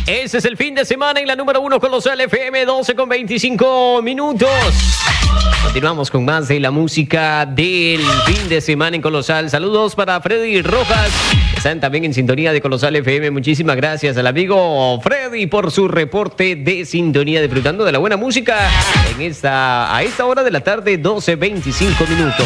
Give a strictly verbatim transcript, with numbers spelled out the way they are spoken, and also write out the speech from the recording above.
Ese es el fin de semana en la número uno Colosal F M, doce con veinticinco minutos. Continuamos con más de la música del fin de semana en Colosal. Saludos para Freddy Rojas. Están también en sintonía de Colosal F M. Muchísimas gracias al amigo Freddy por su reporte de sintonía, disfrutando de la buena música en esta, a esta hora de la tarde, doce veinticinco minutos.